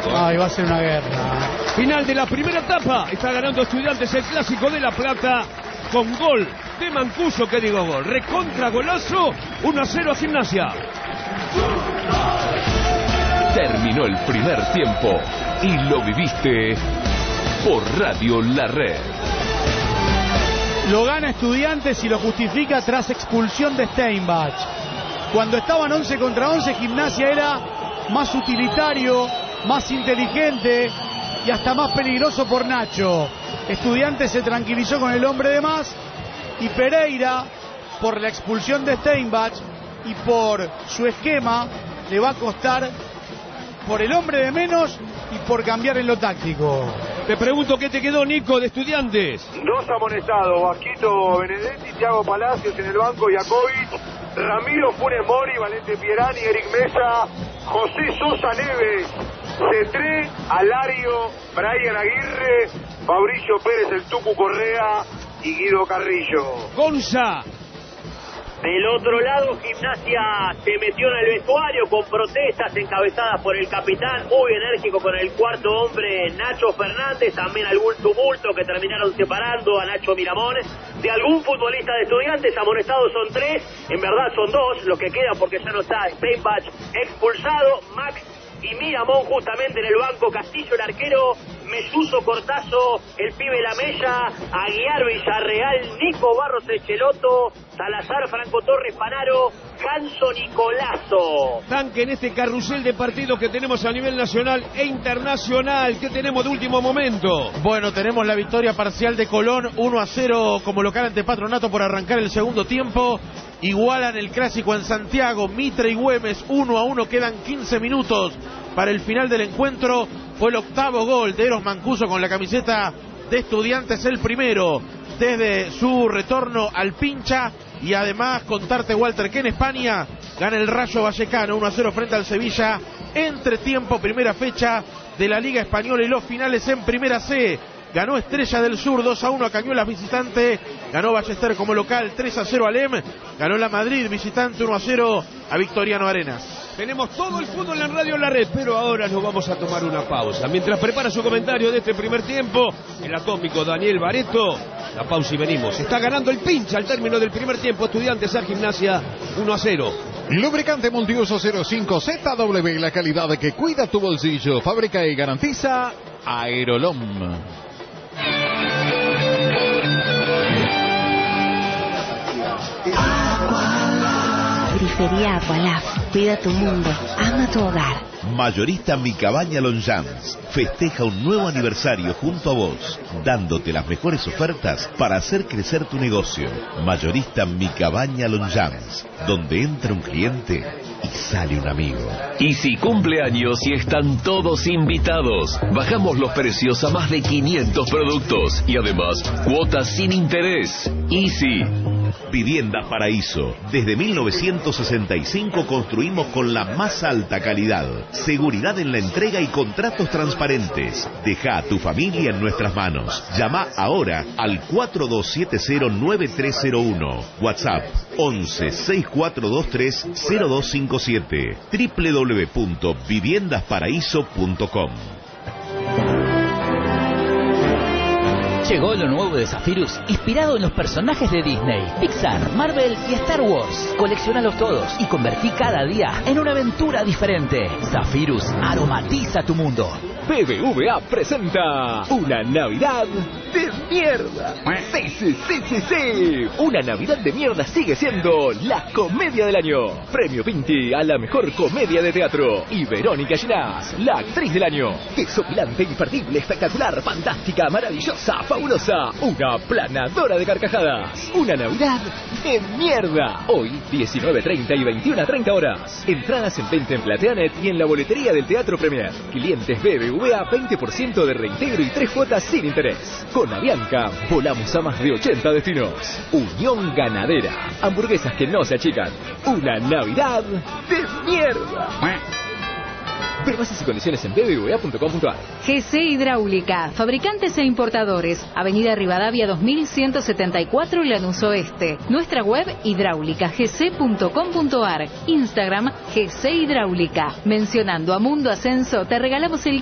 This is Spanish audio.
clásico. Ay, va a ser una guerra. Final de la primera etapa. Está ganando Estudiantes el Clásico de La Plata con gol de Mancuso, que digo gol. Recontra golazo, 1-0 a Gimnasia. Terminó el primer tiempo y lo viviste por Radio La Red. Lo gana Estudiantes y lo justifica tras expulsión de Steinbach. Cuando estaban 11 contra 11, Gimnasia era más utilitario, más inteligente y hasta más peligroso por Nacho. Estudiantes se tranquilizó con el hombre de más y Pereira, por la expulsión de Steinbach y por su esquema, le va a costar por el hombre de menos y por cambiar en lo táctico. Te pregunto qué te quedó, Nico, de Estudiantes. 2 amonestados, Vasquito Benedetti, Thiago Palacios en el banco, Jakovic, Ramiro Funes Mori, Valente Pierani, Eric Mesa, José Sosa Neves, Cetré, Alario, Brian Aguirre, Fabricio Pérez, el Tucu Correa y Guido Carrillo. Gonza. Del otro lado, Gimnasia se metió en el vestuario con protestas encabezadas por el capitán, muy enérgico con el cuarto hombre, Nacho Fernández, también algún tumulto que terminaron separando a Nacho Miramón de algún futbolista de Estudiantes. Amonestados son 3, en verdad son 2 los que quedan porque ya no está Steinbach expulsado, Max y Miramón justamente en el banco, Castillo el arquero, Mesuso Cortazo, el pibe Lamella, Aguiar Villarreal, Nico Barros Echeloto, Salazar Franco Torres Panaro, Ganso Nicolazo. Tanque en este carrusel de partidos que tenemos a nivel nacional e internacional. ¿Qué tenemos de último momento? Bueno, tenemos la victoria parcial de Colón, 1-0 como local ante Patronato por arrancar el segundo tiempo. Igualan el clásico en Santiago, Mitre y Güemes, 1-1, quedan 15 minutos para el final del encuentro. Fue el octavo gol de Eros Mancuso con la camiseta de Estudiantes, el primero desde su retorno al Pincha. Y además contarte, Walter, que en España gana el Rayo Vallecano 1-0 frente al Sevilla. Entretiempo, primera fecha de la Liga Española y los finales en Primera C. Ganó Estrella del Sur 2-1 a Cañuelas visitante. Ganó Ballester como local 3-0 a Lem. Ganó la Madrid visitante 1-0 a Victoriano Arenas. Tenemos todo el fútbol en Radio La Red, pero ahora nos vamos a tomar una pausa. Mientras prepara su comentario de este primer tiempo, el atómico Daniel Bareto, la pausa y venimos. Está ganando el Pincha al término del primer tiempo. Estudiantes a Gimnasia 1-0. Lubricante Multiuso 05 ZW, la calidad que cuida tu bolsillo. Fabrica y garantiza Aerolom. Grifería Aqualaf, cuida tu mundo, ama tu hogar. Mayorista Mi Cabaña Longchamps festeja un nuevo aniversario junto a vos, dándote las mejores ofertas para hacer crecer tu negocio. Mayorista Mi Cabaña Longchamps, donde entra un cliente y sale un amigo. Y si cumple años y están todos invitados, bajamos los precios a más de 500 productos y además cuotas sin interés. Easy. Viviendas Paraíso. Desde 1965 construimos con la más alta calidad, seguridad en la entrega y contratos transparentes. Deja a tu familia en nuestras manos. Llama ahora al 4270-9301. WhatsApp 11-6423-0257. www.viviendasparaíso.com. Llegó lo nuevo de Zephyrus, inspirado en los personajes de Disney, Pixar, Marvel y Star Wars. Colecciónalos todos y convertí cada día en una aventura diferente. Zephyrus aromatiza tu mundo. BBVA presenta una Navidad de mierda. Sí. Una Navidad de mierda sigue siendo la comedia del año. Premio Pinti a la mejor comedia de teatro. Y Verónica Ginás, la actriz del año. Desopilante, imperdible, espectacular, fantástica, maravillosa, fabulosa. Una planadora de carcajadas. Una Navidad de mierda. Hoy, 19:30 y 21:30 horas. Entradas en venta en Plateanet y en la boletería del Teatro Premier. Clientes BBVA, 20% de reintegro y 3 cuotas sin interés. Con Avianca, volamos a más de 80 destinos. Unión Ganadera. Hamburguesas que no se achican. Una Navidad de mierda. Ver bases y condiciones en bbva.com.ar. GC Hidráulica, fabricantes e importadores. Avenida Rivadavia 2174, Lanús Oeste. Nuestra web hidráulicagc.com.ar. Instagram GC Hidráulica. Mencionando a Mundo Ascenso, te regalamos el